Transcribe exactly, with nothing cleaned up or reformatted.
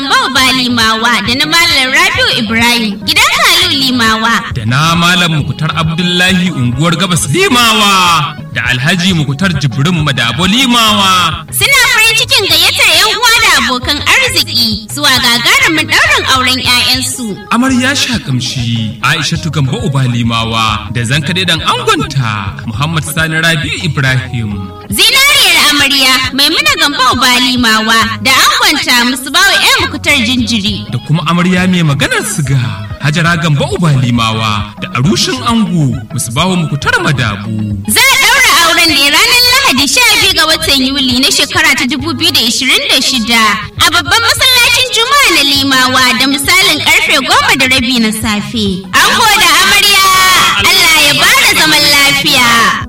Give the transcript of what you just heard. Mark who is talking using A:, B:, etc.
A: Gambau ba Limawa da na Malam Rabiu Ibrahim gidan Halu Limawa.
B: Da na Malam Mukutar Abdullahi unguwar Gabas Limawa. Da Alhaji Mukutar Jibrin Madabo Limawa.
A: Suna farin cikin gayyatar 'yan uwa da abokan arziki zuwa gagarumin ɗaurin auren 'ya'yansu.
B: Amarya Shakamshi Aishatu Gambo Uba Limawa da Zankade dan angonta Muhammad Sani Rabiu Ibrahim.
A: Zinariyar amarya Maimuna Gambo Uba Limawa da angonta Musbawa 'yan Mukutar Jinjiri.
B: Da kuma amarya mai maganar siga Hajara Gambo Uba Limawa da arushin ango Musbawa Mukutar Madabu.
A: Za a ɗaura auren ne ranar Lahadi sha biyu ga watan Yuli na shekara ta dubu biyu da ishirin da shida a babban masallacin Juma'a na Limawa da misalin karfe goma da rabi na safe. Ango da amarya Allah ya bada zaman lafiya.